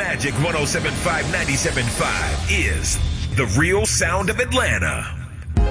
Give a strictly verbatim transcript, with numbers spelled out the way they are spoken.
Magic one oh seven point five, ninety-seven point five is the real sound of Atlanta.